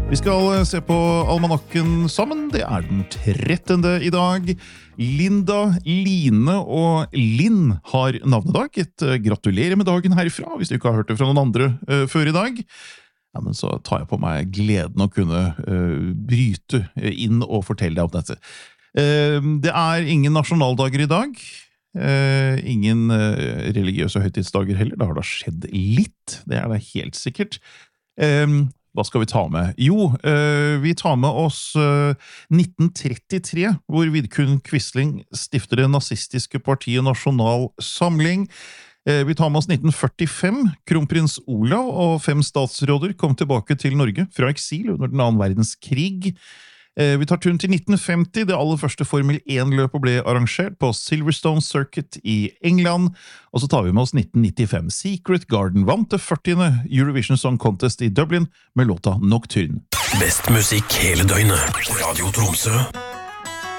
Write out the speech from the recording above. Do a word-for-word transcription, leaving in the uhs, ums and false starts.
Vi skal se på almanakken sammen. Det er den trettende i dag. Linda, Line og Linn har navnedag. Et gratulerer med dagen herfra, hvis du ikke har hørt det fra noen andre uh, før i dag. Ja, men så tar jeg på meg gleden å kunne uh, bryte inn og fortelle deg om dette. Uh, det er ingen nasjonaldager i dag. Uh, ingen uh, religiøse høytidsdager heller. Det har da skjedd litt. Det er det helt sikkert. Uh, Hva skal vi ta med? Jo, uh, vi tar med oss uh, nitten trettitre, hvor Vidkun Quisling stifter det nazistiske partiet Nasjonal Samling. Uh, vi tar med oss nitten førtifem. Kronprins Olav og fem statsråder kom tilbake til Norge fra eksil under den andre verdenskrig. Uh, vi tar turen til nitten femti. Det aller første Formel én-løpet ble arrangert på Silverstone Circuit i England. Og så tar vi med oss nitten nittifem. Secret Garden vant det førtiende Eurovision Song Contest i Dublin med låta Nocturne. Best musikk hele døgnet. Radio Tromsø.